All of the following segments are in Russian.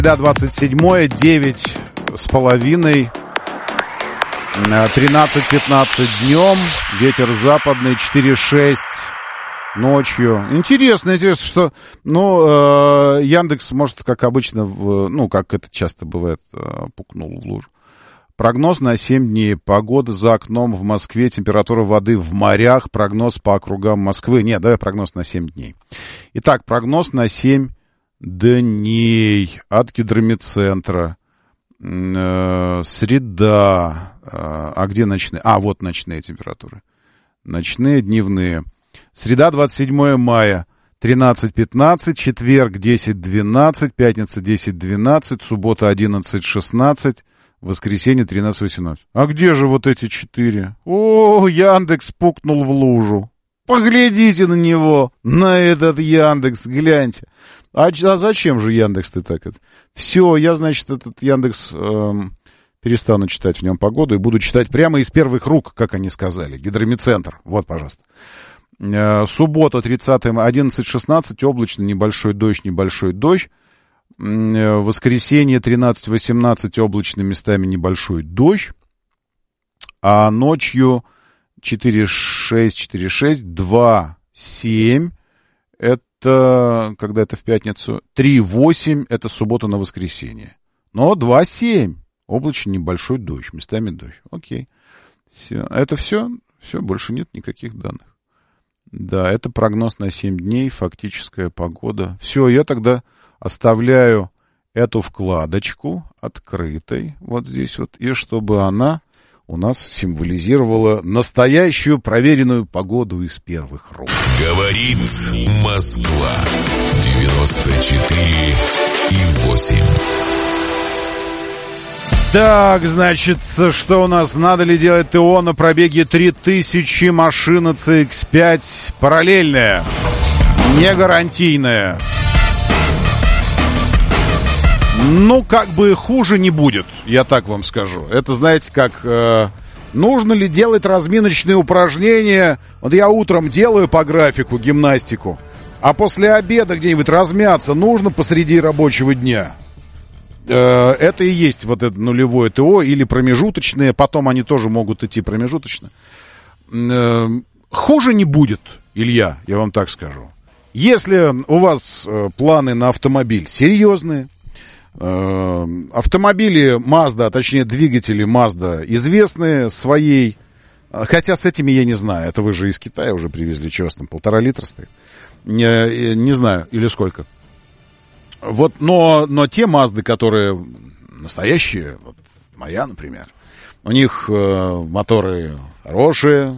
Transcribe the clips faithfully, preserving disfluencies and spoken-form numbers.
Да, двадцать седьмое, девять с половиной, тринадцать пятнадцать днем, ветер западный, четыре шесть ночью. Интересно, интересно, что, ну, э, Яндекс, может, как обычно, в, ну, как это часто бывает, э, пукнул в лужу. Прогноз на семь дней. Погода за окном в Москве, температура воды в морях, прогноз по округам Москвы. Нет, давай прогноз на семь дней. Итак, прогноз на семь дней от Гидромедцентра. Э, среда. Э, а где ночные? А, вот ночные температуры. Ночные, дневные. Среда, двадцать седьмое мая, тринадцать пятнадцать, четверг, десять двенадцать, пятница, десять двенадцать, суббота, одиннадцать шестнадцать, воскресенье, тринадцать восемнадцать. А где же вот эти четыре? О, Яндекс пукнул в лужу. Поглядите на него, на этот Яндекс, гляньте. А, а зачем же Яндекс ты так это? Все, я, значит, этот Яндекс эм, перестану читать в нем погоду и буду читать прямо из первых рук, как они сказали. Гидромедцентр. Вот, пожалуйста. Суббота, тридцатое, одиннадцать шестнадцать, облачно, небольшой дождь, небольшой дождь. Воскресенье, тринадцать восемнадцать, облачно, местами небольшой дождь. А ночью четыре шесть, четыре шесть, два семь, это, когда это в пятницу, три восемь, это суббота на воскресенье. Но два семь, облачно, небольшой дождь, местами дождь. Окей. Все. Это все? Все, больше нет никаких данных. Да, это прогноз на семь дней, фактическая погода. Все, я тогда оставляю эту вкладочку открытой, вот здесь вот, и чтобы она у нас символизировала настоящую проверенную погоду из первых рук. Говорит Москва, девяносто четыре и восемь. Так, значит, что у нас? Надо ли делать ТО на пробеге три тысячи, машина си икс пять параллельная, не гарантийная? Ну, как бы хуже не будет, я так вам скажу. Это, знаете, как... Э, нужно ли делать разминочные упражнения? Вот я утром делаю по графику гимнастику, а после обеда где-нибудь размяться нужно посреди рабочего дня. Это и есть вот это нулевое ТО или промежуточное, потом они тоже могут идти промежуточно. Хуже не будет, Илья, я вам так скажу. Если у вас планы на автомобиль серьезные, автомобили Mazda, а точнее двигатели Mazda известные своей, хотя с этими я не знаю, это вы же из Китая уже привезли, что у вас там, полтора литра стоит? Не, не знаю, или сколько. Вот, но, но те Мазды, которые настоящие, вот моя, например, у них э, моторы хорошие,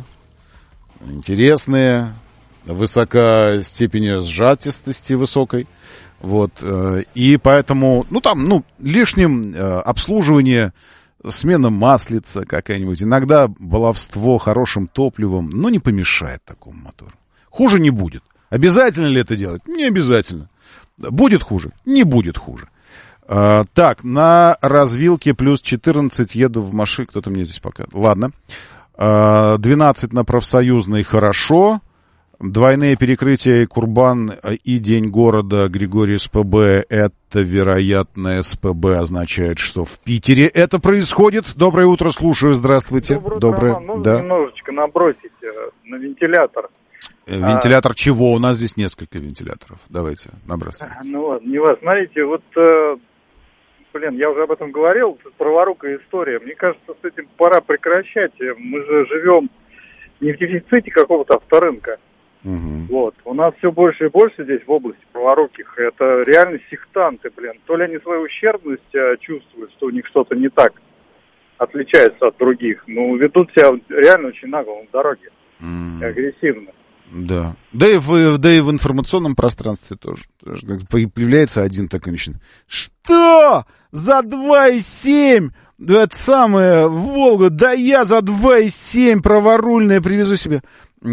интересные, высока степень сжатистости высокой, вот, э, и поэтому, ну там, ну, лишним э, обслуживание, смена маслица какая-нибудь, иногда баловство хорошим топливом, но не помешает такому мотору. Хуже не будет. Обязательно ли это делать? Не обязательно. Будет хуже? Не будет хуже. А, так, на развилке плюс четырнадцать еду в машине. Кто-то мне здесь пока... Ладно. А, двенадцать на Профсоюзной хорошо. Двойные перекрытия и Курбан и День города Григорий СПБ. Это, вероятно, СПБ означает, что в Питере это происходит. Доброе утро, слушаю. Здравствуйте. Доброе, Доброе. Роман. Нужно да. немножечко набросить на вентилятор. Вентилятор а, чего? У нас здесь несколько вентиляторов. Давайте, набрасывайте. Ну ладно, не вас. Смотрите, вот, э, блин, я уже об этом говорил, праворукая история. Мне кажется, с этим пора прекращать. Мы же живем не в дефиците какого-то авторынка. Угу. Вот. У нас все больше и больше здесь в области праворуких. Это реально сектанты, блин. То ли они свою ущербность а, чувствуют, что у них что-то не так отличается от других. Ну, ведут себя реально очень нагло на дороге. Угу. Агрессивно. Да. Да и, в, да и в информационном пространстве тоже. Появляется один такой начинает. Что? За два и семь? Это самое, Волгу, да я за два и семь праворульное привезу себе.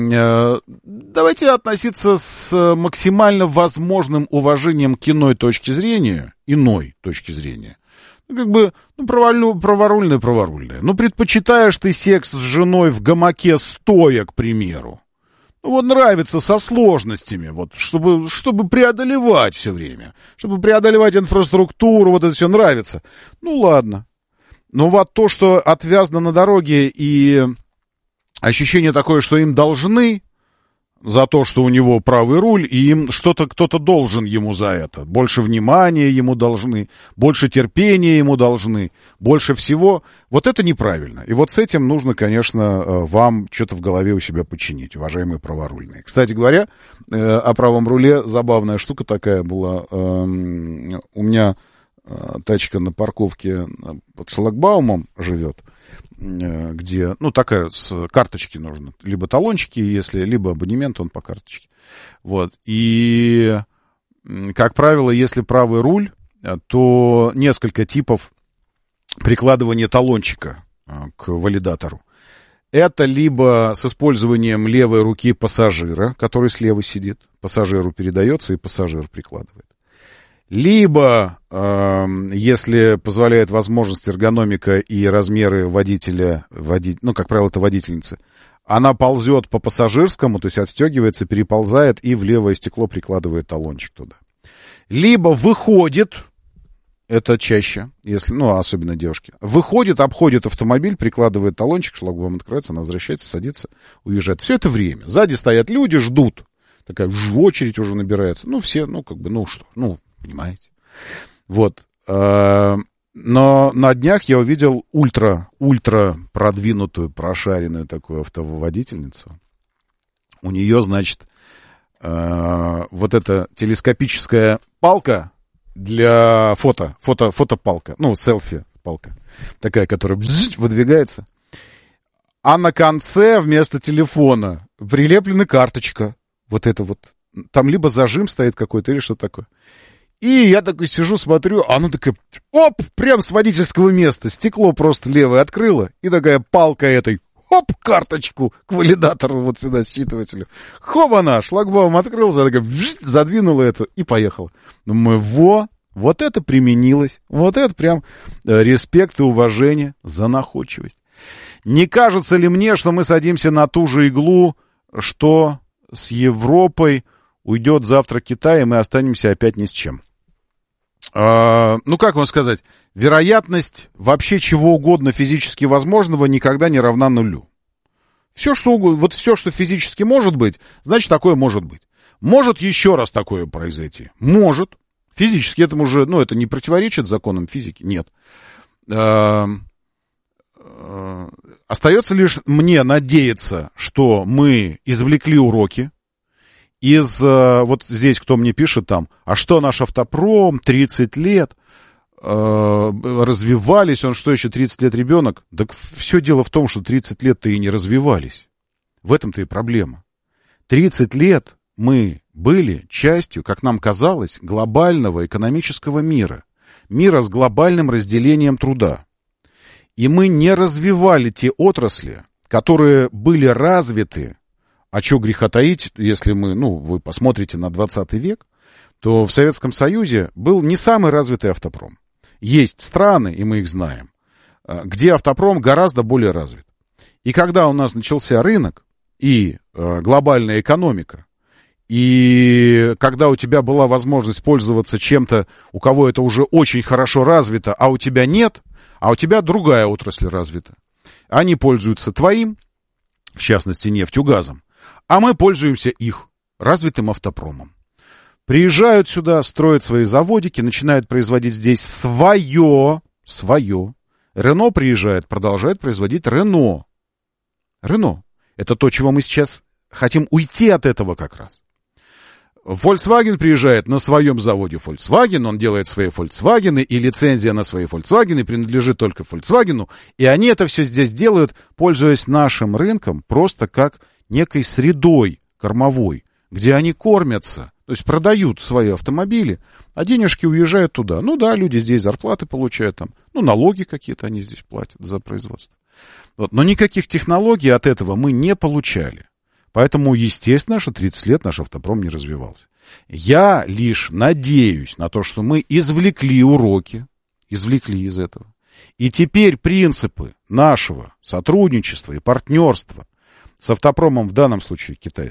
Давайте относиться с максимально возможным уважением к иной точке зрения. Иной точки зрения. Ну, как бы, ну, праворульное, праворульное, праворульное. Ну, предпочитаешь ты секс с женой в гамаке стоя, к примеру. Ну, вот нравится со сложностями, вот, чтобы, чтобы преодолевать все время, чтобы преодолевать инфраструктуру, вот это все нравится. Ну, ладно. Но вот то, что отвязано на дороге и ощущение такое, что им должны за то, что у него правый руль, и им что-то кто-то должен ему за это. Больше внимания ему должны, больше терпения ему должны, больше всего. Вот это неправильно. И вот с этим нужно, конечно, вам что-то в голове у себя починить, уважаемые праворульные. Кстати говоря, о правом руле забавная штука такая была. У меня тачка на парковке под шлагбаумом живет, где, ну, такая, с карточки нужно. Либо талончики, если, либо абонемент, он по карточке. Вот. И, как правило, если правый руль, то несколько типов прикладывания талончика к валидатору. Это либо с использованием левой руки пассажира, который слева сидит, пассажиру передается, и пассажир прикладывает. Либо, э, если позволяет возможность эргономика и размеры водителя, води, ну, как правило, это водительницы, она ползет по пассажирскому, то есть отстегивается, переползает и в левое стекло прикладывает талончик туда. Либо выходит, это чаще, если, ну, особенно девушки, выходит, обходит автомобиль, прикладывает талончик, шлагбаум открывается, она возвращается, садится, уезжает. Все это время. Сзади стоят люди, ждут. Такая очередь уже набирается. Ну, все, ну, как бы, ну, что, ну, понимаете? Вот. Но на днях я увидел ультра, ультра продвинутую, прошаренную такую автоводительницу. У нее, значит, вот эта телескопическая палка для фото, фото, фотопалка, ну, селфи-палка, такая, которая выдвигается. А на конце вместо телефона прилеплена карточка. Вот это вот. Там либо зажим стоит какой-то, или что-то такое. И я такой сижу, смотрю, а она такая, оп, прям с водительского места. Стекло просто левое открыло, и такая палка этой, оп, карточку к валидатору вот сюда, считывателю. Хоба-на, шлагбаум открылся, такая, вжить, задвинула это и поехала. Думаю, во, вот это применилось. Вот это прям э, респект и уважение за находчивость. Не кажется ли мне, что мы садимся на ту же иглу, что с Европой уйдет завтра Китай, и мы останемся опять ни с чем? А, ну, как вам сказать, вероятность вообще чего угодно физически возможного никогда не равна нулю. Все, что угодно, вот все, что физически может быть, значит, такое может быть. Может еще раз такое произойти? Может. Физически этому уже, ну, это не противоречит законам физики? Нет. А, а, остается лишь мне надеяться, что мы извлекли уроки из, вот здесь кто мне пишет там, а что наш автопром, тридцать лет, э, развивались, он что еще, тридцать лет ребенок? Так все дело в том, что тридцать лет-то и не развивались. В этом-то и проблема. тридцать лет мы были частью, как нам казалось, глобального экономического мира. Мира с глобальным разделением труда. И мы не развивали те отрасли, которые были развиты. А что греха таить, если мы, ну, вы посмотрите на двадцатый век, то в Советском Союзе был не самый развитый автопром. Есть страны, и мы их знаем, где автопром гораздо более развит. И когда у нас начался рынок и э, глобальная экономика, и когда у тебя была возможность пользоваться чем-то, у кого это уже очень хорошо развито, а у тебя нет, а у тебя другая отрасль развита. Они пользуются твоим, в частности, нефтью, газом, а мы пользуемся их, развитым автопромом. Приезжают сюда, строят свои заводики, начинают производить здесь свое, свое. Рено приезжает, продолжает производить Рено. Рено. Это то, чего мы сейчас хотим уйти от этого как раз. Volkswagen приезжает на своем заводе Volkswagen, он делает свои Volkswagen, и лицензия на свои Volkswagen принадлежит только Volkswagen, и они это все здесь делают, пользуясь нашим рынком, просто как некой средой кормовой, где они кормятся, то есть продают свои автомобили, а денежки уезжают туда. Ну да, люди здесь зарплаты получают, там, ну налоги какие-то они здесь платят за производство. Вот. Но никаких технологий от этого мы не получали. Поэтому, естественно, что тридцать лет наш автопром не развивался. Я лишь надеюсь на то, что мы извлекли уроки, извлекли из этого. И теперь принципы нашего сотрудничества и партнерства с автопромом, в данном случае китайским,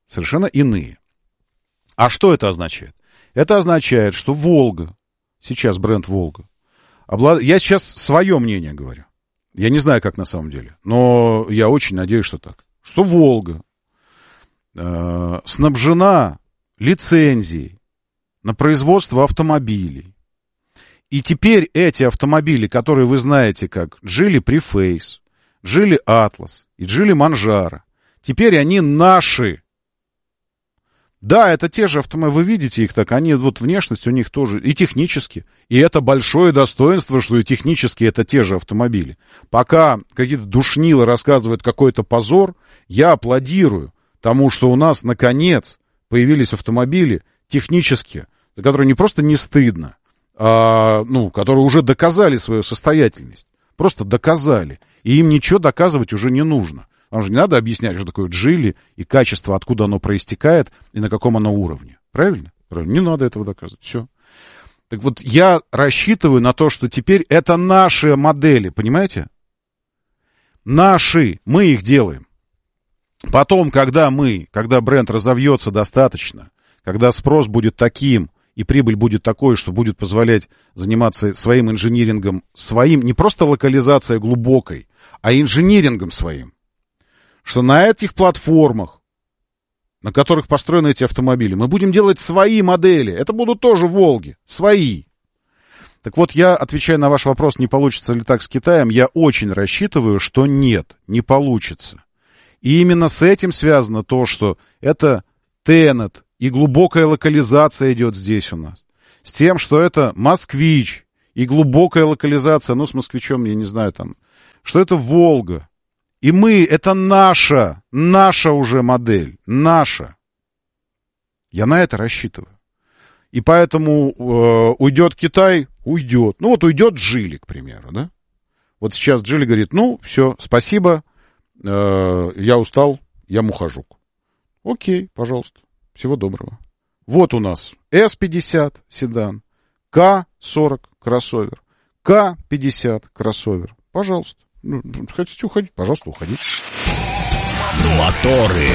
Совершенно иные. А что это означает? Это означает, что «Волга», сейчас бренд «Волга», облад... я сейчас свое мнение говорю. Я не знаю, как на самом деле, но я очень надеюсь, что так. Что «Волга» э, снабжена лицензией на производство автомобилей. И теперь эти автомобили, которые вы знаете как Geely Preface, Geely Atlas и Geely Manjaro, теперь они наши. Да, это те же автомобили, вы видите их так, они, вот внешность у них тоже, и технически. И это большое достоинство, что и технически это те же автомобили. Пока какие-то душнилы рассказывают какой-то позор, я аплодирую тому, что у нас, наконец, появились автомобили технические, за которые не просто не стыдно, а, ну, которые уже доказали свою состоятельность. Просто доказали. И им ничего доказывать уже не нужно. Вам же не надо объяснять, что такое Geely и качество, откуда оно проистекает и на каком оно уровне. Правильно? Правильно. Не надо этого доказывать. Все. Так вот, я рассчитываю на то, что теперь это наши модели, понимаете? Наши. Мы их делаем. Потом, когда мы, когда бренд разовьется достаточно, когда спрос будет таким, и прибыль будет такой, что будет позволять заниматься своим инжинирингом, своим, не просто локализацией глубокой, а инжинирингом своим. Что на этих платформах, на которых построены эти автомобили, мы будем делать свои модели. Это будут тоже «Волги», свои. Так вот, я, отвечая на ваш вопрос, не получится ли так с Китаем, я очень рассчитываю, что нет, не получится. И именно с этим связано то, что это Тенет, и глубокая локализация идет здесь у нас. С тем, что это Москвич, и глубокая локализация, ну, с Москвичом, я не знаю, там, что это Волга. И мы, это наша, наша уже модель, наша. Я на это рассчитываю. И поэтому э, уйдет Китай, уйдет. Ну вот уйдет Geely, к примеру, да? Вот сейчас Geely говорит, ну, все, спасибо, э, я устал, я мухожук. Окей, пожалуйста, всего доброго. Вот у нас эс пятьдесят седан, ка сорок кроссовер, ка пятьдесят кроссовер. Пожалуйста. Ну, хотите уходить? Пожалуйста, уходите. Моторы.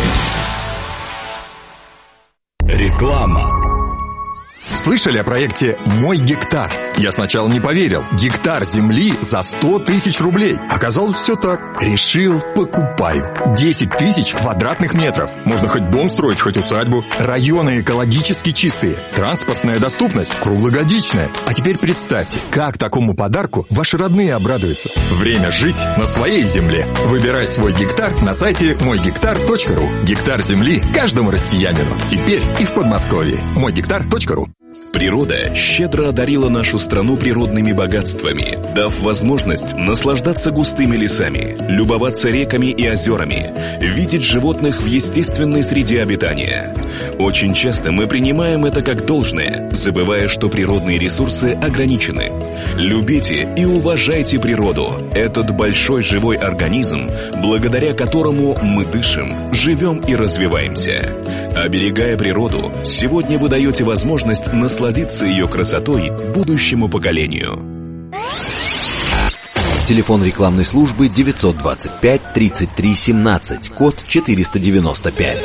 Реклама. Слышали о проекте «Мой гектар»? Я сначала не поверил. Гектар земли за сто тысяч рублей. Оказалось, все так. Решил, покупаю. десять тысяч квадратных метров. Можно хоть дом строить, хоть усадьбу. Районы экологически чистые. Транспортная доступность круглогодичная. А теперь представьте, как такому подарку ваши родные обрадуются. Время жить на своей земле. Выбирай свой гектар на сайте мой гектар точка ру. Гектар земли каждому россиянину. Теперь и в Подмосковье. мой гектар точка ру. Природа щедро одарила нашу страну природными богатствами, дав возможность наслаждаться густыми лесами, любоваться реками и озерами, видеть животных в естественной среде обитания. Очень часто мы принимаем это как должное, забывая, что природные ресурсы ограничены. Любите и уважайте природу, этот большой живой организм, благодаря которому мы дышим, живем и развиваемся. Оберегая природу, сегодня вы даете возможность насладиться ее красотой будущему поколению. Телефон рекламной службы девятьсот двадцать пять тридцать три семнадцать, код четыреста девяносто пять.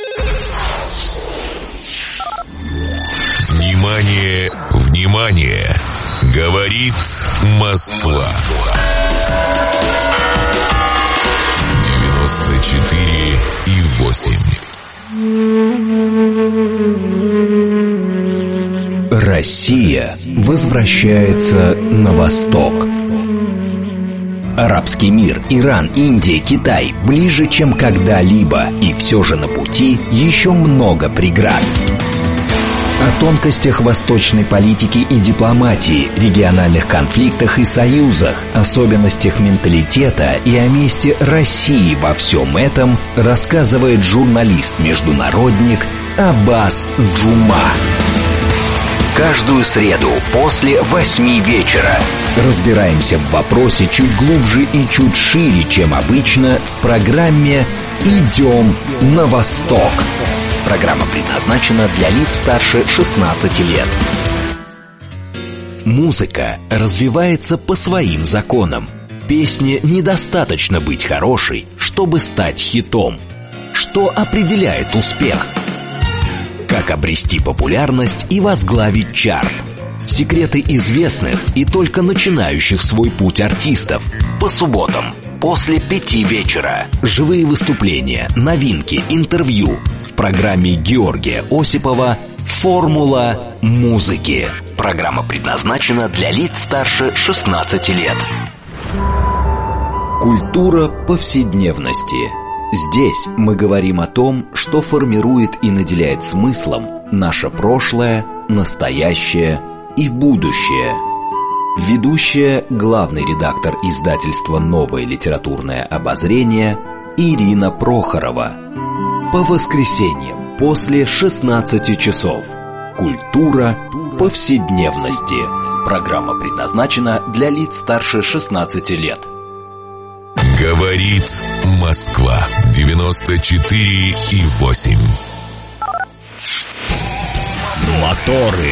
Внимание, внимание! Говорит Москва. девяносто четыре и восемь. Россия возвращается на восток. Арабский мир, Иран, Индия, Китай ближе, чем когда-либо, и все же на пути еще много преград. О тонкостях восточной политики и дипломатии, региональных конфликтах и союзах, особенностях менталитета и о месте России во всем этом рассказывает журналист-международник Аббас Джума. Каждую среду после восьми вечера разбираемся в вопросе чуть глубже и чуть шире, чем обычно, в программе «Идем на восток». Программа предназначена для лиц старше шестнадцати лет. Музыка развивается по своим законам. Песне недостаточно быть хорошей, чтобы стать хитом. Что определяет успех? Как обрести популярность и возглавить чарт? Секреты известных и только начинающих свой путь артистов. По субботам после пяти вечера. Живые выступления, новинки, интервью. В программе Георгия Осипова «Формула музыки». Программа предназначена для лиц старше шестнадцати лет. Культура повседневности. Здесь мы говорим о том, что формирует и наделяет смыслом наше прошлое, настоящее и будущее. Ведущая, главный редактор издательства «Новое литературное обозрение» Ирина Прохорова. По воскресеньям после шестнадцати часов. Культура повседневности. Программа предназначена для лиц старше шестнадцати лет. Говорит Москва. девяносто четыре и восемь. Моторы.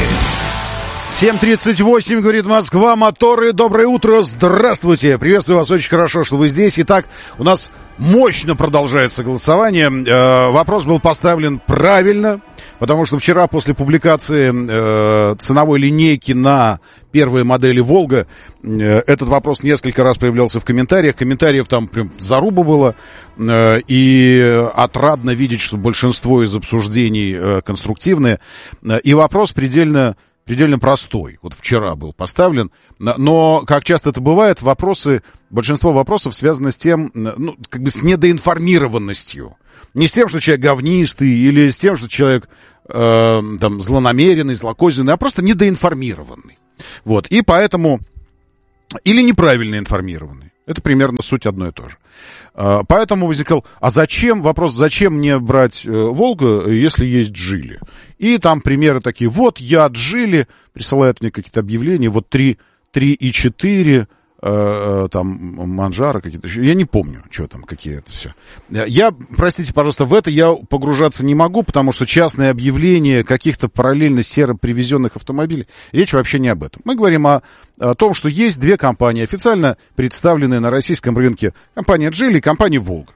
семь тридцать восемь, говорит Москва, моторы, доброе утро, здравствуйте, приветствую вас, очень хорошо, что вы здесь. Итак, у нас мощно продолжается голосование, э, вопрос был поставлен правильно, потому что вчера после публикации э, ценовой линейки на первые модели «Волга» э, этот вопрос несколько раз появлялся в комментариях, комментариев там прям заруба было, э, и отрадно видеть, что большинство из обсуждений э, конструктивные, э, и вопрос предельно... предельно простой. Вот вчера был поставлен. Но, как часто это бывает, вопросы, большинство вопросов связано с тем, ну, как бы с недоинформированностью. Не с тем, что человек говнистый, или с тем, что человек э, там, злонамеренный, злокозненный, а просто недоинформированный. Вот. И поэтому... Или неправильно информированный. Это примерно суть одно и то же. Поэтому возникал, а зачем, вопрос, зачем мне брать «Волгу», если есть «Джили»? И там примеры такие, вот я «Джили», присылают мне какие-то объявления, вот три и четыре, там, Манжара какие-то, я не помню, что там, какие это все. Я, простите, пожалуйста, в это я погружаться не могу, потому что частные объявления каких-то параллельно серо привезенных автомобилей, речь вообще не об этом. Мы говорим о, о том, что есть две компании, официально представленные на российском рынке, компания «Джили» и компания «Волга».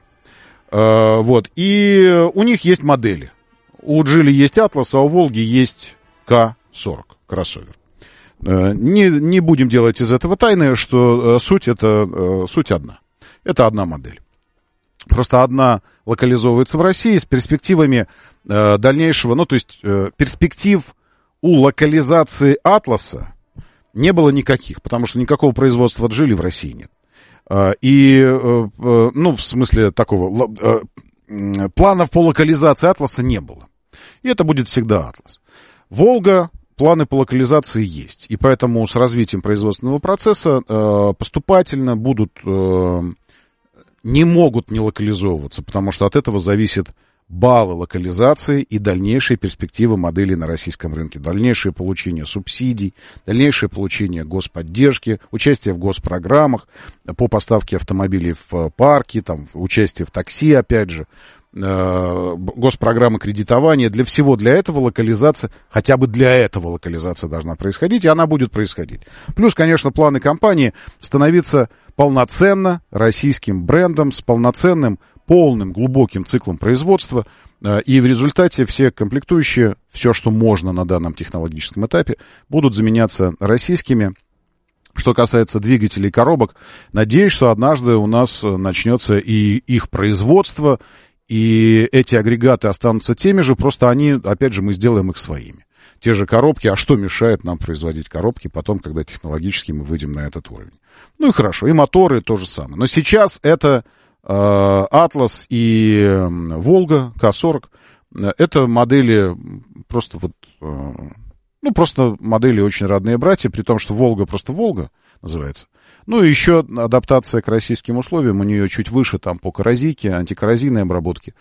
Вот, и у них есть модели. У «Джили» есть «Атлас», а у «Волги» есть К сорок, кроссовер. Не, не будем делать из этого тайны, что э, суть это э, суть одна. Это одна модель. Просто одна локализовывается в России с перспективами э, дальнейшего, ну, то есть э, перспектив у локализации «Атласа» не было никаких, потому что никакого производства «Джили» в России нет. Э, и, э, э, ну, в смысле такого, э, э, планов по локализации «Атласа» не было. И это будет всегда «Атлас». «Волга», планы по локализации есть, и поэтому с развитием производственного процесса э, поступательно будут, э, не могут не локализовываться, потому что от этого зависят баллы локализации и дальнейшие перспективы моделей на российском рынке, дальнейшее получение субсидий, дальнейшее получение господдержки, участие в госпрограммах по поставке автомобилей в парки, там, участие в такси, опять же, госпрограммы кредитования. Для всего для этого локализация, хотя бы для этого локализация должна происходить, и она будет происходить. Плюс, конечно, планы компании становиться полноценно российским брендом с полноценным, полным, глубоким циклом производства, и в результате все комплектующие, все, что можно на данном технологическом этапе, будут заменяться российскими. Что касается двигателей и коробок, надеюсь, что однажды у нас начнется и их производство, и эти агрегаты останутся теми же, просто они, опять же, мы сделаем их своими. Те же коробки, а что мешает нам производить коробки потом, когда технологически мы выйдем на этот уровень? Ну и хорошо, и моторы то же самое. Но сейчас это э, Атлас и э, Волга, К сорок, это модели просто вот, э, ну просто модели очень родные братья, при том, что Волга просто Волга называется. Ну и еще адаптация к российским условиям, у нее чуть выше там по коррозийке, антикоррозийной обработке,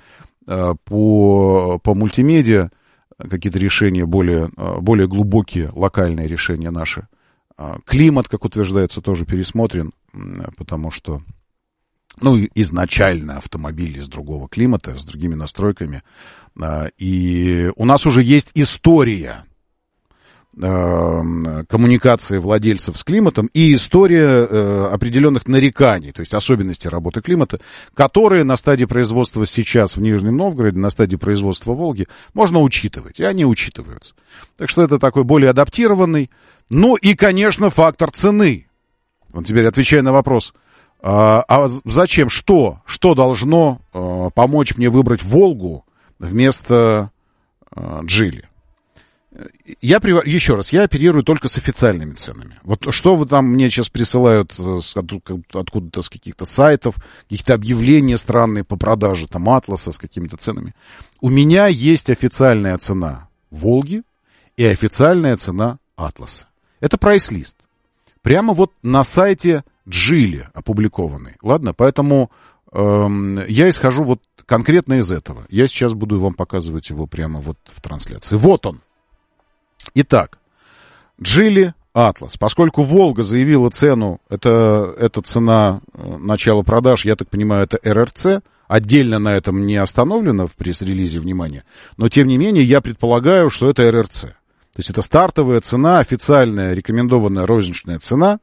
по, по мультимедиа, какие-то решения более, более глубокие, локальные решения наши. Климат, как утверждается, тоже пересмотрен, потому что, ну, изначально автомобиль из другого климата, с другими настройками. И у нас уже есть история э, коммуникации владельцев с климатом и история э, определенных нареканий, то есть особенностей работы климата, которые на стадии производства сейчас в Нижнем Новгороде, на стадии производства в Волге, можно учитывать, и они учитываются. Так что это такой более адаптированный. Ну и, конечно, фактор цены. Вот теперь отвечая на вопрос, а, а зачем, что, что должно а, помочь мне выбрать Волгу вместо а, Джили? Я, еще раз, я оперирую только с официальными ценами. Вот что вы там мне сейчас присылают с, откуда-то с каких-то сайтов, какие-то объявления странные по продаже, там, Атласа с какими-то ценами. У меня есть официальная цена Волги и официальная цена Атласа. Это прайс-лист. Прямо вот на сайте Джили опубликованный. Ладно, поэтому эм, я исхожу вот конкретно из этого. Я сейчас буду вам показывать его прямо вот в трансляции. Вот он. Итак, Джили Атлас. Поскольку Волга заявила цену, это, это цена начала продаж, я так понимаю, это эр эр цэ. Отдельно на этом не остановлено в пресс-релизе внимание. Но, тем не менее, я предполагаю, что это эр эр цэ. То есть это стартовая цена, официальная рекомендованная розничная цена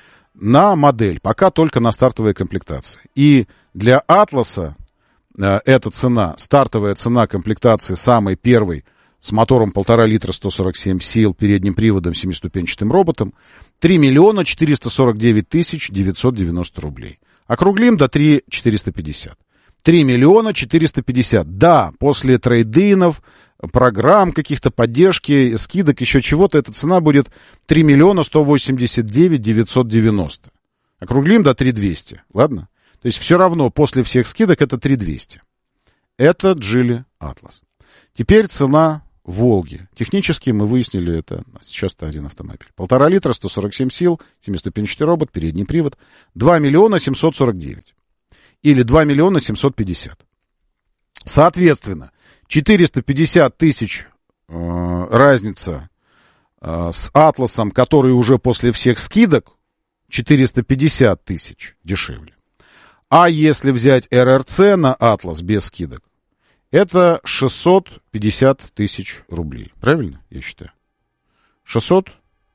на модель, пока только на стартовой комплектации. И для Атласа э, эта цена, стартовая цена комплектации самой первой, с мотором полтора литра, сто сорок семь сил, передним приводом, семиступенчатым роботом, три миллиона четыреста сорок девять тысяч девятьсот девяносто рублей. Округлим до три миллиона четыреста пятьдесят. три миллиона четыреста пятьдесят. Да, после трейд-инов, программ каких-то, поддержки, скидок, еще чего-то, эта цена будет три миллиона сто восемьдесят девять тысяч девятьсот девяносто. Округлим до три миллиона двести. Ладно? То есть все равно после всех скидок это три миллиона двести. Это Джили Атлас. Теперь цена Волги. Технически мы выяснили это. Сейчас это один автомобиль. Полтора литра, сто сорок семь сил, семиступенчатый робот, передний привод. два миллиона семьсот сорок девять. Или два миллиона семьсот пятьдесят. Соответственно, четыреста пятьдесят тысяч э, разница э, с Атласом, который уже после всех скидок четыреста пятьдесят тысяч дешевле. А если взять эр эр цэ на Атлас без скидок, это шестьсот пятьдесят тысяч рублей. Правильно, я считаю? шестьсот?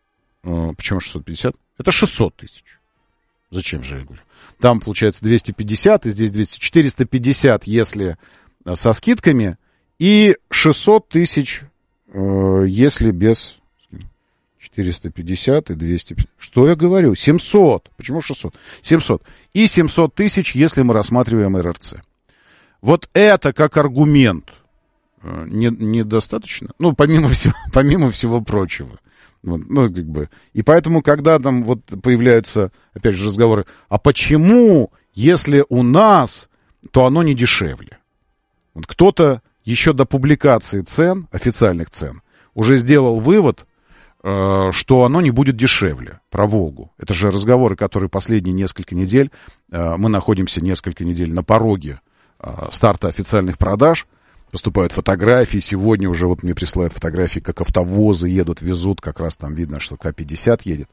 Э, почему шестьсот пятьдесят? Это шестьсот тысяч. Зачем же я говорю? Там получается двести пятьдесят, и здесь двести. четыреста пятьдесят, если со скидками, и шестьсот тысяч, э, если без... четыреста пятьдесят и двести... Что я говорю? семьсот. Почему шестьсот? семьсот. И семьсот тысяч, если мы рассматриваем эр эр цэ. Вот это как аргумент э, не, недостаточно. Ну, помимо всего, помимо всего прочего. Вот, ну, как бы. И поэтому, когда там вот появляются, опять же, разговоры, а почему, если у нас, то оно не дешевле? Вот кто-то еще до публикации цен, официальных цен, уже сделал вывод, э, что оно не будет дешевле, про Волгу. Это же разговоры, которые последние несколько недель, э, мы находимся несколько недель на пороге э, старта официальных продаж. Поступают фотографии, сегодня уже вот мне присылают фотографии, как автовозы едут, везут, как раз там видно, что ка пятьдесят едет.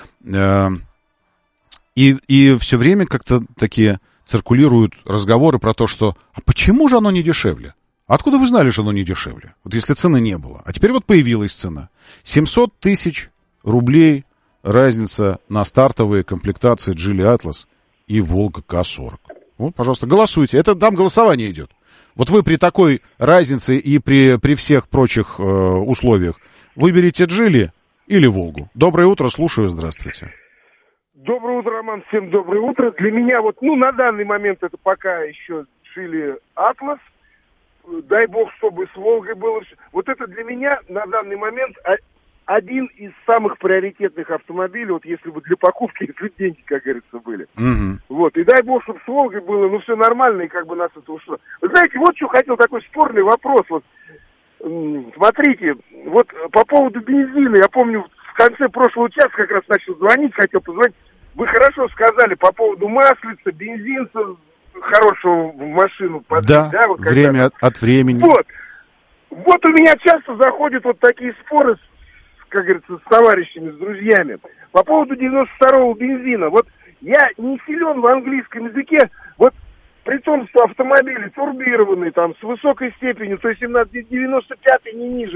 И, и все время как-то такие циркулируют разговоры про то, что а почему же оно не дешевле? Откуда вы знали, что оно не дешевле? Вот если цены не было. А теперь вот появилась цена. семьсот тысяч рублей разница на стартовые комплектации Джили Атлас и Волга ка сорок. Вот, пожалуйста, голосуйте. Это там голосование идет. Вот вы при такой разнице и при, при всех прочих э, условиях выберете Джили или Волгу? Доброе утро, слушаю, здравствуйте. Доброе утро, Роман, всем доброе утро. Для меня вот, ну, на данный момент это пока еще Джили Атлас. Дай бог, чтобы с Волгой было. Вот это для меня на данный момент один из самых приоритетных автомобилей, вот если бы для покупки, если деньги, как говорится, были. Mm-hmm. Вот, и дай бог, чтобы с Волгой было, ну, все нормально, и как бы нас это ушло. Вы знаете, вот что хотел, такой спорный вопрос, вот, смотрите, вот по поводу бензина, я помню, в конце прошлого часа как раз начал звонить, хотел позвонить, вы хорошо сказали по поводу маслица, бензинца, хорошего в машину подлить, да, да, вот время от, от времени. Вот, вот у меня часто заходят вот такие споры с, как говорится, с товарищами, с друзьями. По поводу девяносто второго бензина. Вот я не силен в английском языке. Вот при том, что автомобили турбированные, там, с высокой степенью, то есть им надо девяносто пятый не ниже.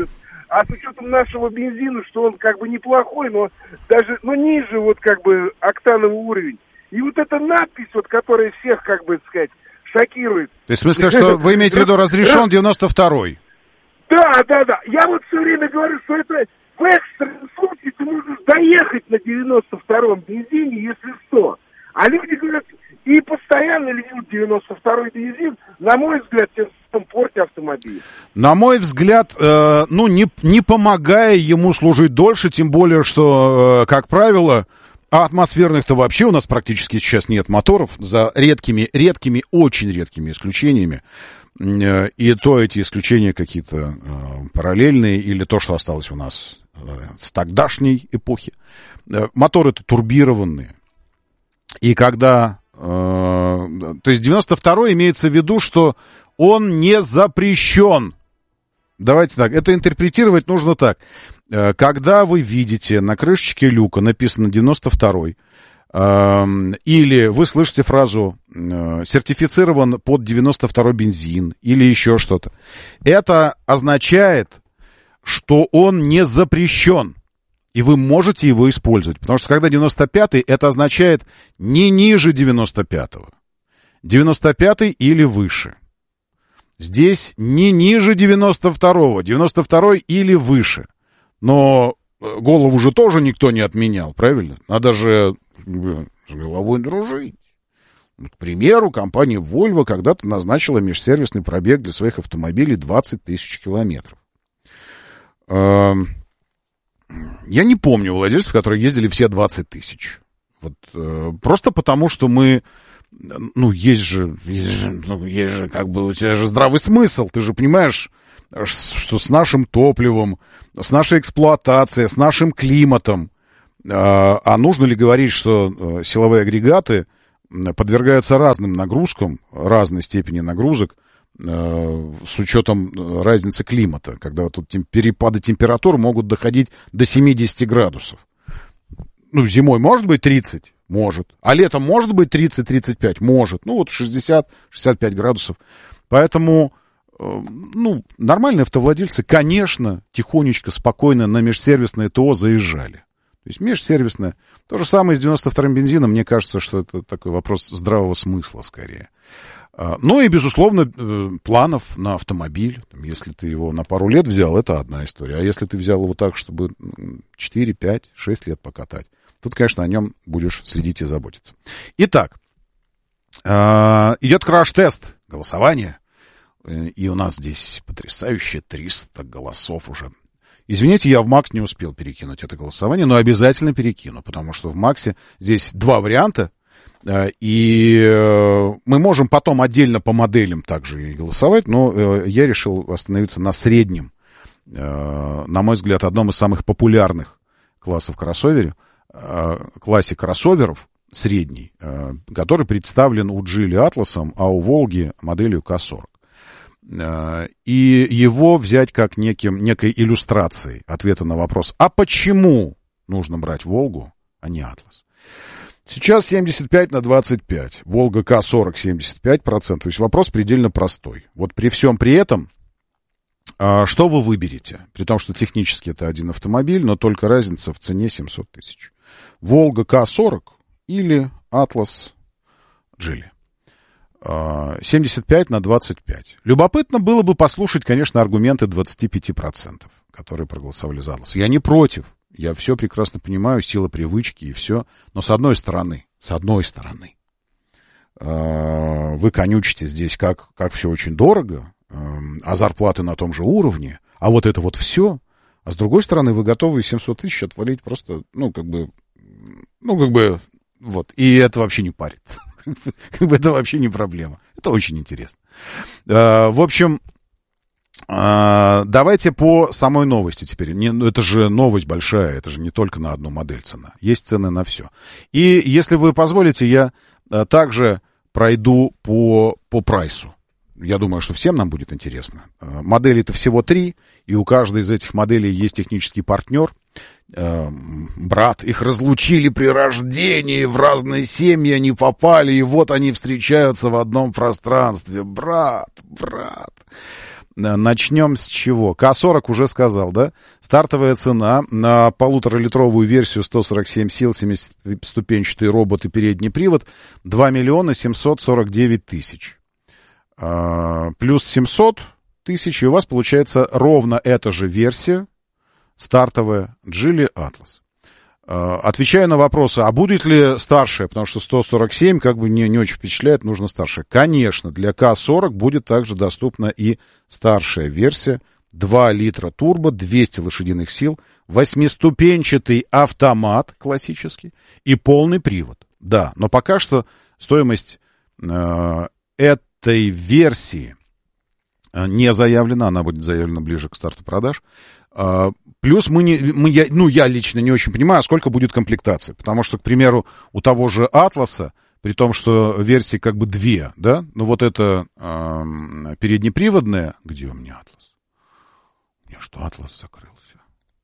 А с учетом нашего бензина, что он как бы неплохой, но даже, ну, ниже вот как бы октановый уровень. И вот эта надпись, вот, которая всех, как бы сказать, шокирует. То есть, в смысле, что вы имеете в виду разрешен девяносто второй? Да, да, да. Я вот все время говорю, что это в экстренном случае ты можешь доехать на девяносто втором бензине, если что. А люди говорят, и постоянно льют девяносто второй бензин, на мой взгляд, тем самым портя автомобиль. На мой взгляд, э, ну, не, не помогая ему служить дольше, тем более, что, э, как правило, а атмосферных-то вообще у нас практически сейчас нет моторов, за редкими, редкими, очень редкими исключениями. Э, и то эти исключения какие-то э, параллельные, или то, что осталось у нас э, с тогдашней эпохи. Э, моторы-то турбированные. И когда... Э, то есть девяносто второй имеется в виду, что он не запрещен. Давайте так, это интерпретировать нужно так. Э, когда вы видите на крышечке люка написано девяносто второй, э, или вы слышите фразу э, «сертифицирован под девяносто второй бензин», или еще что-то, это означает, что он не запрещен. И вы можете его использовать. Потому что когда девяносто пятый, это означает не ниже девяносто пятого. девяносто пятый или выше. Здесь не ниже девяносто второго. девяносто второй или выше. Но голову же тоже никто не отменял, правильно? Надо же с головой дружить. К примеру, компания Volvo когда-то назначила межсервисный пробег для своих автомобилей двадцать тысяч километров. Я не помню владельцев, которые ездили все двадцать тысяч. Вот, э, просто потому, что мы... Ну, есть же, есть же, ну, есть же, как бы, у тебя же здравый смысл. Ты же понимаешь, что с нашим топливом, с нашей эксплуатацией, с нашим климатом... Э, а нужно ли говорить, что э, силовые агрегаты подвергаются разным нагрузкам, разной степени нагрузок, с учетом разницы климата, когда тут тем, перепады температур могут доходить до семьдесят градусов. Ну, зимой может быть тридцать? Может. А летом может быть тридцать-тридцать пять? Может. Ну, вот шестьдесят-шестьдесят пять градусов. Поэтому, ну, нормальные автовладельцы, конечно, тихонечко, спокойно на межсервисное ТО заезжали. То есть межсервисное. То же самое с девяносто вторым бензином. Мне кажется, что это такой вопрос здравого смысла скорее. Ну и, безусловно, планов на автомобиль. Если ты его на пару лет взял, это одна история. А если ты взял его так, чтобы четыре, пять, шесть лет покатать, тут, конечно, о нем будешь следить и заботиться. Итак, идет краш-тест, голосование. И у нас здесь потрясающие триста голосов уже. Извините, я в Макс не успел перекинуть это голосование, но обязательно перекину, потому что в Максе здесь два варианта. И мы можем потом отдельно по моделям также и голосовать, но я решил остановиться на среднем, на мой взгляд, одном из самых популярных классов кроссовере, классе кроссоверов, средний, который представлен у Geely Atlas'ом, а у Волги моделью К сорок. И его взять как неким, некой иллюстрацией ответа на вопрос, а почему нужно брать Волгу, а не Атлас? Сейчас семьдесят пять на двадцать пять. Волга К сорок семьдесят пять процентов. То есть вопрос предельно простой. Вот при всем при этом, что вы выберете? При том, что технически это один автомобиль, но только разница в цене семьсот тысяч. Волга К сорок или Атлас Geely. семьдесят пять на двадцать пять. Любопытно было бы послушать, конечно, аргументы двадцать пять процентов, которые проголосовали за Атлас. Я не против. Я все прекрасно понимаю, сила привычки и все. Но с одной стороны, с одной стороны, вы конючите здесь, как, как все очень дорого, а зарплаты на том же уровне, а вот это вот все. А с другой стороны, вы готовы семьсот тысяч отвалить просто, ну, как бы, ну, как бы, вот. И это вообще не парит. Как бы это вообще не проблема. Это очень интересно. В общем... Давайте по самой новости теперь. Не, ну это же новость большая, это же не только на одну модель цена. Есть цены на все. И если вы позволите, я также пройду по, по прайсу. Я думаю, что всем нам будет интересно. Моделей-то всего три, и у каждой из этих моделей есть технический партнер. Брат, их разлучили при рождении, в разные семьи они попали, и вот они встречаются в одном пространстве. Брат, брат. Начнем с чего? К сорок уже сказал, да? Стартовая цена на полуторалитровую версию сто сорок семь сил, семиступенчатый робот и передний привод два миллиона семьсот сорок девять тысяч. А, плюс семьсот тысяч, и у вас получается ровно эта же версия, стартовая Geely Atlas. Отвечаю на вопросы, а будет ли старшая, потому что сто сорок семь как бы не, не очень впечатляет, нужно старшая. Конечно, для К сорок будет также доступна и старшая версия, два литра турбо, двести лошадиных сил, восьмиступенчатый автомат классический и полный привод. Да, но пока что стоимость э, этой версии не заявлена, она будет заявлена ближе к старту продаж. Uh, плюс мы, не, мы я, ну, я лично не очень понимаю, сколько будет комплектации. Потому что, к примеру, у того же Атласа, при том, что версии как бы две, да, ну вот это uh, переднеприводная, где у меня Атлас? У меня что, Атлас закрылся?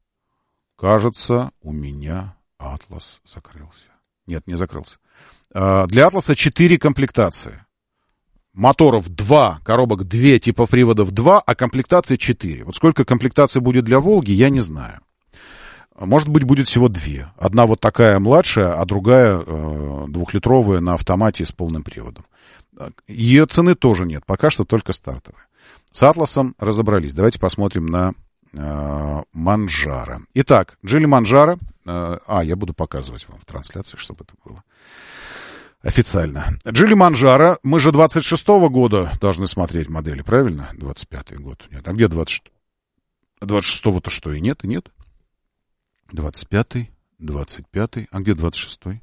Кажется, у меня Атлас закрылся. Нет, не закрылся. Uh, для Атласа четыре комплектации. Моторов два, коробок два, типа приводов два, а комплектации четыре. Вот сколько комплектаций будет для Волги, я не знаю. Может быть, будет всего две. Одна вот такая младшая, а другая э, двухлитровая на автомате с полным приводом. Ее цены тоже нет, пока что только стартовая. С Атласом разобрались. Давайте посмотрим на э, Манжаро. Итак, Geely Манжаро. Э, а, я буду показывать вам в трансляции, чтобы это было официально. Geely Манжаро. Мы же двадцать шестого года должны смотреть модели, правильно? двадцать пятый год. Нет, а где двадцать шестого? двадцать шестого-то что, и нет, и нет? двадцать пятый, двадцать пятый. А где двадцать шестой?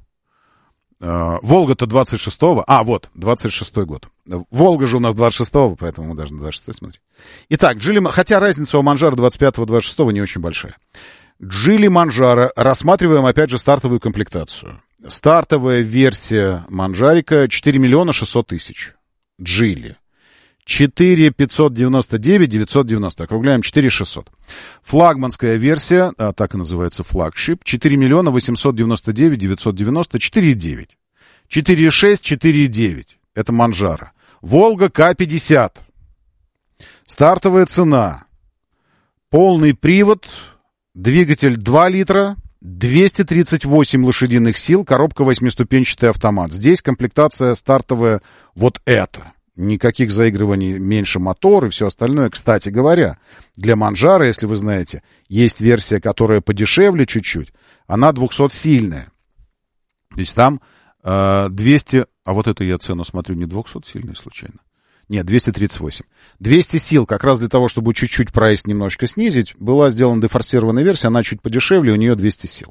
А, Волга-то двадцать шестого. А, вот, двадцать шестой год. Волга же у нас двадцать шестого, поэтому мы должны двадцать шестой смотреть. Итак, Geely, хотя разница у Манжаро двадцать пятого двадцать шестого не очень большая. Geely Манжаро. Рассматриваем, опять же, стартовую комплектацию. Стартовая версия Манжарика четыре миллиона шестьсот тысяч. Geely. четыре пятьсот девяносто девять девятьсот девяносто. Округляем четыре шестьсот. Флагманская версия, а, так и называется флагшип, четыре миллиона восемьсот девяносто девять девятьсот девяносто, четыре девять. четыре шесть, четыре девять. Это Манжаро. Волга К пятьдесят. Стартовая цена. Полный привод. Двигатель два литра. двести тридцать восемь лошадиных сил. Коробка восьмиступенчатый автомат. Здесь комплектация стартовая вот эта. Никаких заигрываний, меньше мотор и все остальное. Кстати говоря, для Манжаро, если вы знаете, есть версия, которая подешевле чуть-чуть. Она двухсотсильная. То есть там э, двести... А вот это я цену смотрю, не двухсотсильная случайно? Нет, двести тридцать восемь. двести сил, как раз для того, чтобы чуть-чуть прайс немножко снизить, была сделана дефорсированная версия, она чуть подешевле, у нее двести сил.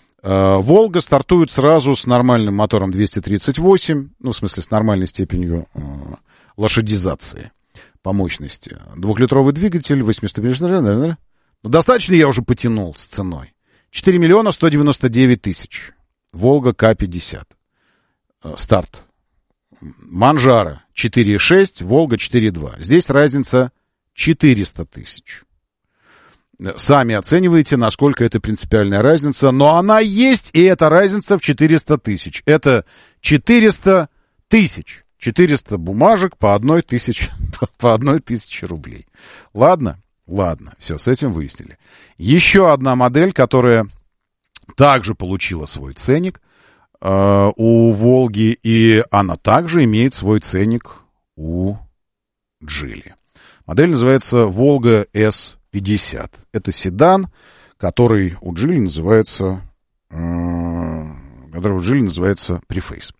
Волга стартует сразу с нормальным мотором двести тридцать восемь, ну, в смысле, с нормальной степенью э, лошадизации по мощности. Двухлитровый двигатель, восьмиступенчатый. Ну, достаточно я уже потянул с ценой. четыре миллиона сто девяносто девять тысяч. Волга К пятьдесят. Э, старт. Манжаро четыре шесть, Волга четыре два. Здесь разница четыреста тысяч. Сами оцениваете, насколько это принципиальная разница. Но она есть, и эта разница в четыреста тысяч. Это четыреста тысяч. четыреста бумажек по одной тысяче, по одной тысяче рублей. Ладно? Ладно. Все, с этим выяснили. Еще одна модель, которая также получила свой ценник э, у Волги, и она также имеет свой ценник у Geely. Модель называется Волга эс пятьдесят. Это седан, который у Geely называется, э, который у Geely называется Preface.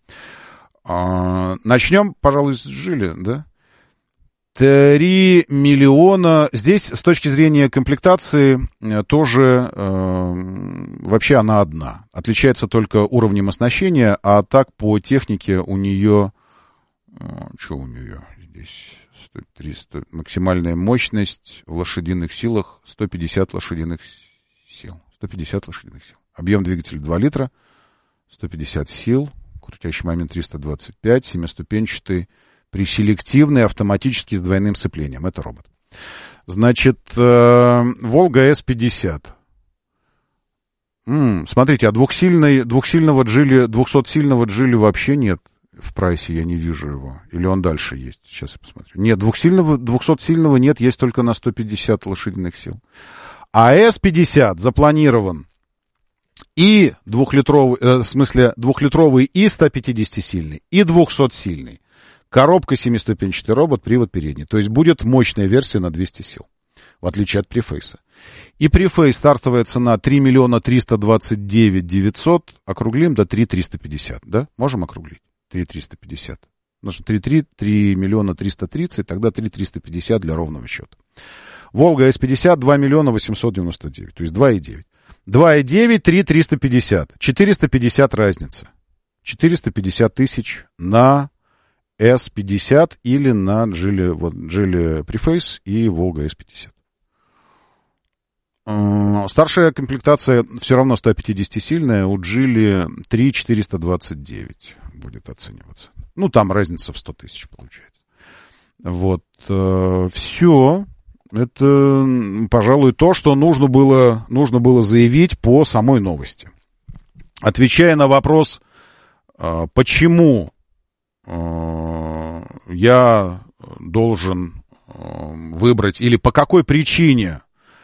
Э, начнем, пожалуй, с Geely, да? три миллиона. Здесь, с точки зрения комплектации, тоже э, вообще она одна. Отличается только уровнем оснащения, а так по технике у нее... Э, что у нее здесь? триста, максимальная мощность в лошадиных силах сто пятьдесят лошадиных сил. сто пятьдесят лошадиных сил. Объем двигателя два литра, сто пятьдесят сил, крутящий момент триста двадцать пять, семиступенчатый, преселективный, автоматический с двойным сцеплением. Это робот. Значит, э, Волга эс пятьдесят. М-м, смотрите, а двухсильной, двухсильного Geely, двухсотсильного Geely вообще нет. в прайсе, я не вижу его. Или он дальше есть? Сейчас я посмотрю. Нет, двухсильного, двухсотсильного нет, есть только на сто пятьдесят лошадиных сил. А эс пятьдесят запланирован и двухлитровый, э, в смысле двухлитровый и сто пятидесятисильный, и двухсотсильный. Коробка семиступенчатый робот, привод передний. То есть будет мощная версия на двести сил, в отличие от префейса. И префейс стартовая цена три миллиона триста двадцать девять тысяч девятьсот, округлим до три миллиона триста пятьдесят, да? Можем округлить? три миллиона триста пятьдесят. Ну что, три миллиона триста тридцать, тогда три миллиона триста пятьдесят для ровного счета. Волга эс пятьдесят два миллиона восемьсот девяносто девять, то есть два и девять. два и девять, три миллиона триста пятьдесят. четыреста пятьдесят разница. четыреста пятьдесят тысяч на эс пятьдесят или на Geely, вот, Geely Preface и Волга эс пятьдесят. Старшая комплектация все равно сто пятидесятисильная, у Geely три миллиона четыреста двадцать девять будет оцениваться. Ну, там разница в сто тысяч получается. Вот, э, все. Это, пожалуй, то, что нужно было, нужно было заявить по самой новости. Отвечая на вопрос, э, почему э, я должен э, выбрать, или по какой причине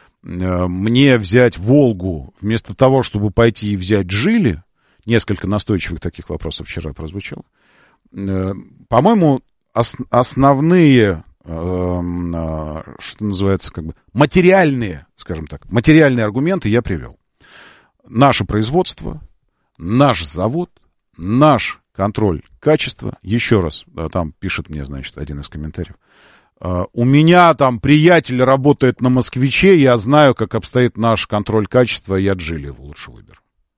мне взять Волгу вместо того, чтобы пойти и взять Geely, несколько настойчивых таких вопросов вчера прозвучало. По-моему, ос- основные, э, э, что называется, как бы материальные, скажем так, материальные аргументы я привел. Наше производство, наш завод, наш контроль качества. Еще раз, там пишет мне, значит, один из комментариев. У меня там приятель работает на «Москвиче», я знаю, как обстоит наш контроль качества, я Geely лучше выберу.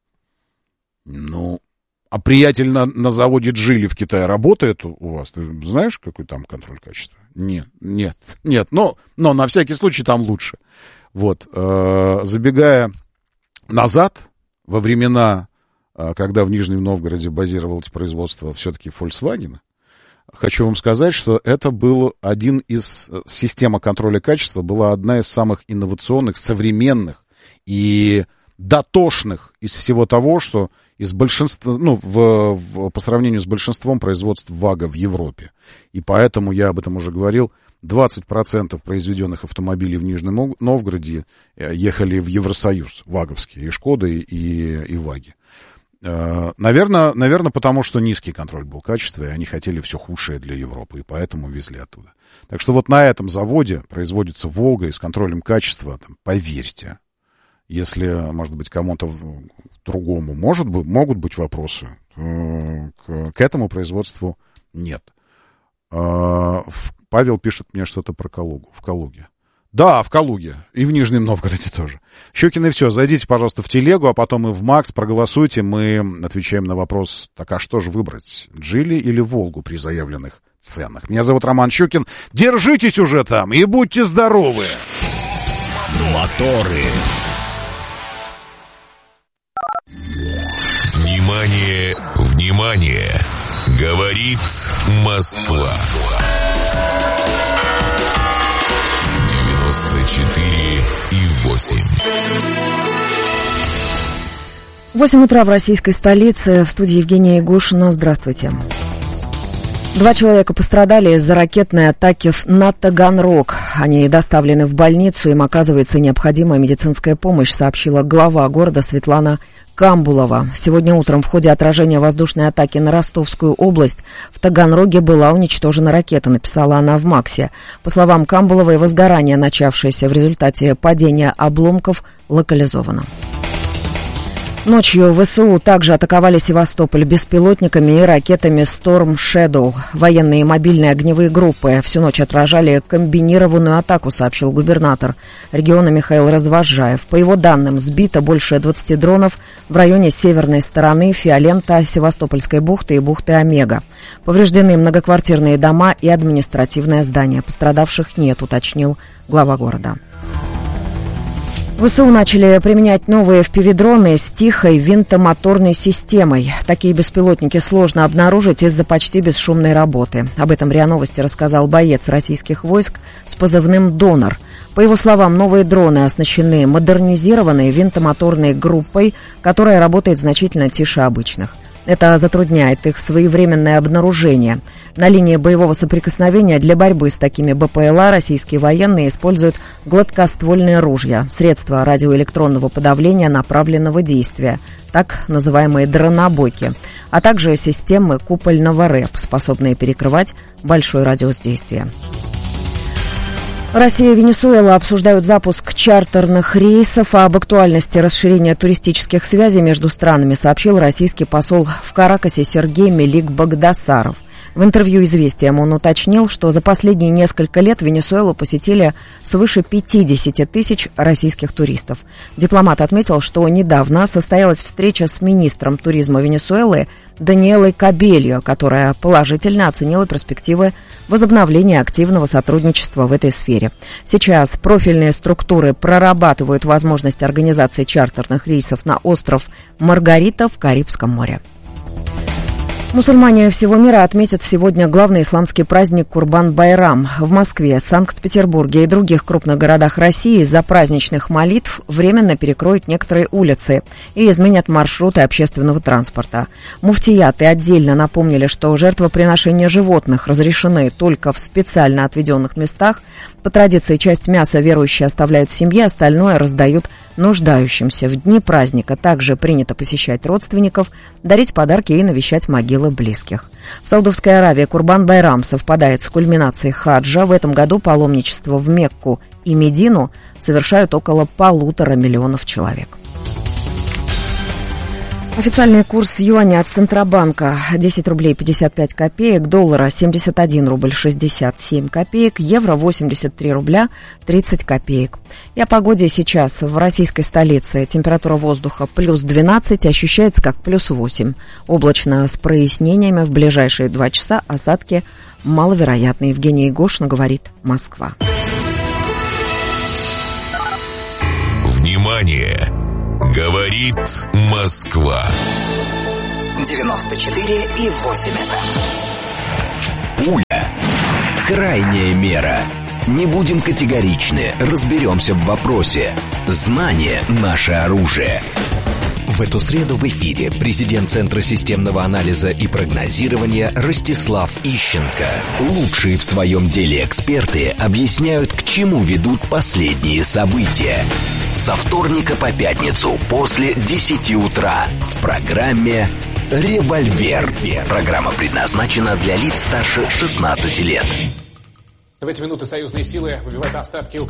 Ну, а приятель на, на заводе Geely в Китае работает у, у вас? Ты знаешь, какой там контроль качества? Нет, нет, нет, но, но на всякий случай там лучше. Вот, э, забегая назад, во времена, э, когда в Нижнем Новгороде базировалось производство все-таки Volkswagen, хочу вам сказать, что это был один из... Система контроля качества была одна из самых инновационных, современных и дотошных из всего того, что из большинства, ну, в, в, по сравнению с большинством производств ВАГа в Европе. И поэтому, я об этом уже говорил, двадцать процентов произведенных автомобилей в Нижнем Новгороде ехали в Евросоюз, ВАГовские, и Шкоды, и, и ВАГи. Наверное, наверное, потому что низкий контроль был качества, и они хотели все худшее для Европы, и поэтому везли оттуда. Так что вот на этом заводе производится Волга, и с контролем качества, там, поверьте, если, может быть, кому-то другому может быть, могут быть вопросы, к, к этому производству нет. Павел пишет мне что-то про Калугу, в Калуге. Да, в Калуге. И в Нижнем Новгороде тоже. Щукин, и все. Зайдите, пожалуйста, в телегу, а потом и в Макс, проголосуйте. Мы отвечаем на вопрос, так а что же выбрать, Geely или Волгу при заявленных ценах? Меня зовут Роман Щукин. Держитесь уже там и будьте здоровы. Моторы. Внимание, внимание. Говорит Москва. четыре и восемь. восемь утра в российской столице. В студии Евгения Ягушина. Здравствуйте. Два человека пострадали из-за ракетной атаки на Таганрог. Они доставлены в больницу, им оказывается необходимая медицинская помощь, сообщила глава города Светлана Камбулова. Сегодня утром в ходе отражения воздушной атаки на Ростовскую область в Таганроге была уничтожена ракета, написала она в МАКСе. По словам Камбуловой, возгорание, начавшееся в результате падения обломков, локализовано. Ночью ВСУ также атаковали Севастополь беспилотниками и ракетами Storm Shadow. Военные и мобильные огневые группы всю ночь отражали комбинированную атаку, сообщил губернатор региона Михаил Развозжаев. По его данным, сбито больше двадцати дронов в районе северной стороны Фиолента, Севастопольской бухты и бухты Омега. Повреждены многоквартирные дома и административное здание. Пострадавших нет, уточнил глава города. ВСУ начали применять новые эф пи ви-дроны с тихой винтомоторной системой. Такие беспилотники сложно обнаружить из-за почти бесшумной работы. Об этом РИА Новости рассказал боец российских войск с позывным «Донор». По его словам, новые дроны оснащены модернизированной винтомоторной группой, которая работает значительно тише обычных. Это затрудняет их своевременное обнаружение. На линии боевого соприкосновения для борьбы с такими БПЛА российские военные используют гладкоствольные ружья, средства радиоэлектронного подавления направленного действия, так называемые дронобойки, а также системы купольного РЭП, способные перекрывать большой радиус действия. Россия и Венесуэла обсуждают запуск чартерных рейсов, а об актуальности расширения туристических связей между странами сообщил российский посол в Каракасе Сергей Мелик-Багдасаров. В интервью «Известиям» он уточнил, что за последние несколько лет Венесуэлу посетили свыше пятьдесят тысяч российских туристов. Дипломат отметил, что недавно состоялась встреча с министром туризма Венесуэлы Даниэлой Кабельо, которая положительно оценила перспективы возобновления активного сотрудничества в этой сфере. Сейчас профильные структуры прорабатывают возможность организации чартерных рейсов на остров Маргарита в Карибском море. Мусульмане всего мира отметят сегодня главный исламский праздник Курбан-Байрам. В Москве, Санкт-Петербурге и других крупных городах России из-за праздничных молитв временно перекроют некоторые улицы и изменят маршруты общественного транспорта. Муфтияты отдельно напомнили, что жертвоприношения животных разрешены только в специально отведенных местах. По традиции, часть мяса верующие оставляют в семье, остальное раздают нуждающимся. В дни праздника также принято посещать родственников, дарить подарки и навещать могилы близких. В Саудовской Аравии Курбан-Байрам совпадает с кульминацией хаджа. В этом году паломничество в Мекку и Медину совершают около полутора миллионов человек. Официальный курс юаня от Центробанка десять рублей пятьдесят пять копеек, доллара семьдесят один рубль шестьдесят семь копеек, евро восемьдесят три рубля тридцать копеек. И о погоде сейчас в российской столице. Температура воздуха плюс двенадцать, ощущается как плюс восемь. Облачно с прояснениями, в ближайшие два часа осадки маловероятны. Евгения Егошина говорит, Москва. Внимание! Говорит Москва. девяносто четыре и восемь эф эм. Пуля. Крайняя мера. Не будем категоричны, разберемся в вопросе. Знание – наше оружие. В эту среду в эфире президент Центра системного анализа и прогнозирования Ростислав Ищенко. Лучшие в своем деле эксперты объясняют, к чему ведут последние события. Со вторника по пятницу после десяти утра в программе «Револьвер». Программа предназначена для лиц старше шестнадцати лет. В эти минуты союзные силы выбивают остатки